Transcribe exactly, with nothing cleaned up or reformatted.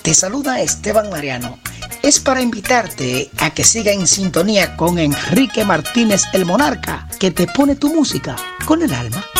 Te saluda Esteban Mariano. Es para invitarte a que siga en sintonía con Enrique Martínez el Monarca, que te pone tu música con el alma.